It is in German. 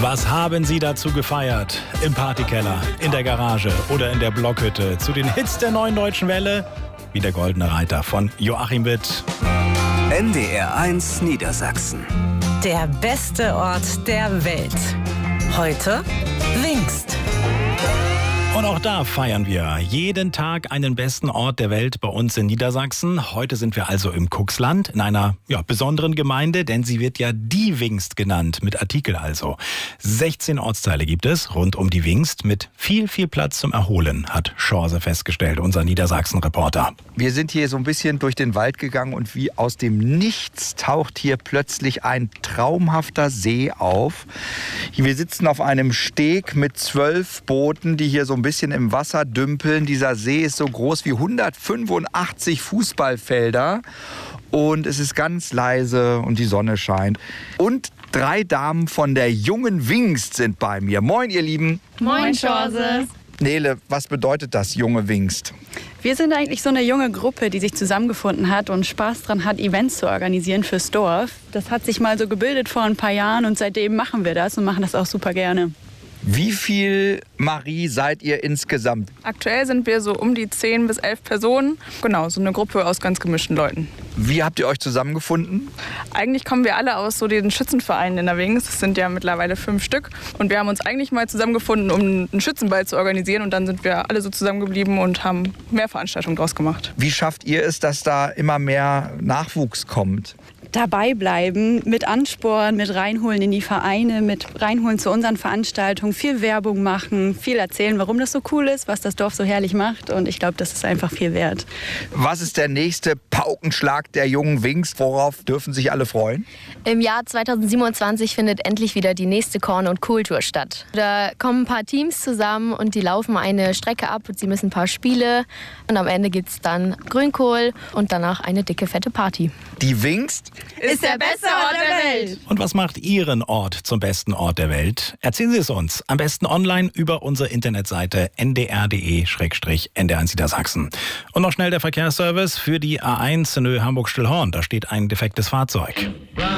Was haben Sie dazu gefeiert? Im Partykeller, in der Garage oder in der Blockhütte? Zu den Hits der Neuen Deutschen Welle? Wie der Goldene Reiter von Joachim Witt. NDR 1 Niedersachsen. Der beste Ort der Welt. Heute Wingst. Und auch da feiern wir jeden Tag einen besten Ort der Welt bei uns in Niedersachsen. Heute sind wir also im Cuxland, in einer besonderen Gemeinde, denn sie wird ja die Wingst genannt, mit Artikel also. 16 Ortsteile gibt es rund um die Wingst mit viel, viel Platz zum Erholen, hat Schorse festgestellt, unser Niedersachsen-Reporter. Wir sind hier so ein bisschen durch den Wald gegangen und wie aus dem Nichts taucht hier plötzlich ein traumhafter See auf. Wir sitzen auf einem Steg mit 12 Booten, die hier so ein bisschen im Wasser dümpeln. Dieser See ist so groß wie 185 Fußballfelder und es ist ganz leise und die Sonne scheint. Und 3 Damen von der jungen Wingst sind bei mir. Moin, ihr Lieben. Moin, Schorse. Nele, was bedeutet das, junge Wingst? Wir sind eigentlich so eine junge Gruppe, die sich zusammengefunden hat und Spaß dran hat, Events zu organisieren fürs Dorf. Das hat sich mal so gebildet vor ein paar Jahren und seitdem machen wir das und machen das auch super gerne. Wie viel, Marie, seid ihr insgesamt? Aktuell sind wir so um die 10 bis 11 Personen. Genau, so eine Gruppe aus ganz gemischten Leuten. Wie habt ihr euch zusammengefunden? Eigentlich kommen wir alle aus so den Schützenvereinen in der Wingst. Es sind ja mittlerweile 5 Stück. Und wir haben uns eigentlich mal zusammengefunden, um einen Schützenball zu organisieren. Und dann sind wir alle so zusammengeblieben und haben mehr Veranstaltungen draus gemacht. Wie schafft ihr es, dass da immer mehr Nachwuchs kommt? Dabei bleiben, mit Ansporn, mit reinholen in die Vereine, mit reinholen zu unseren Veranstaltungen, viel Werbung machen, viel erzählen, warum das so cool ist, was das Dorf so herrlich macht. Und ich glaube, das ist einfach viel wert. Was ist der nächste Paukenschlag der jungen Wingst? Worauf dürfen sich alle freuen? Im Jahr 2027 findet endlich wieder die nächste Korn- und Kohltour statt. Da kommen ein paar Teams zusammen und die laufen eine Strecke ab und sie müssen ein paar Spiele. Und am Ende gibt es dann Grünkohl und danach eine dicke, fette Party. Die Wingst ist der beste Ort der Welt. Und was macht Ihren Ort zum besten Ort der Welt? Erzählen Sie es uns. Am besten online über unsere Internetseite ndr.de/NDR1 Niedersachsen. Und noch schnell der Verkehrsservice für die A1 in Höhe Hamburg-Stillhorn. Da steht ein defektes Fahrzeug.